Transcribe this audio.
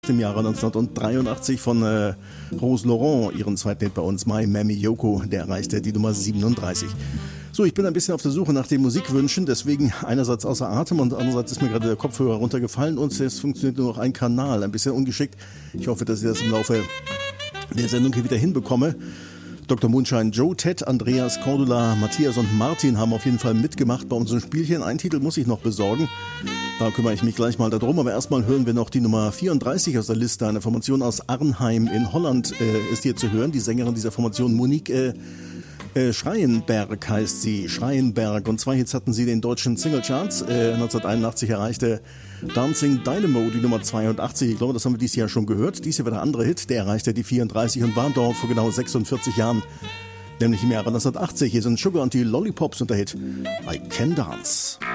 Im Jahre 1983 von Rose Laurent, ihren zweiten Hit bei uns, My Mammy Yoko, der erreichte die Nummer 37. So, ich bin ein bisschen auf der Suche nach den Musikwünschen, deswegen einerseits außer Atem und andererseits ist mir gerade der Kopfhörer runtergefallen und es funktioniert nur noch ein Kanal, ein bisschen ungeschickt. Ich hoffe, dass ich das im Laufe der Sendung hier wieder hinbekomme. Dr. Moonshine, Joe, Ted, Andreas, Cordula, Matthias und Martin haben auf jeden Fall mitgemacht bei unserem Spielchen. Einen Titel muss ich noch besorgen. Da kümmere ich mich gleich mal darum. Aber erstmal hören wir noch die Nummer 34 aus der Liste. Eine Formation aus Arnhem in Holland ist hier zu hören. Die Sängerin dieser Formation, Monique Schreienberg heißt sie. Schreienberg. Und 2 Hits hatten sie den deutschen Singlecharts. 1981 erreichte Dancing Dynamo die Nummer 82. Ich glaube, das haben wir dieses Jahr schon gehört. Dies hier war der andere Hit. Der erreichte die 34 und war dort vor genau 46 Jahren. Nämlich im Jahre 1980. Hier sind Sugar und die Lollipops und der Hit I Can Dance.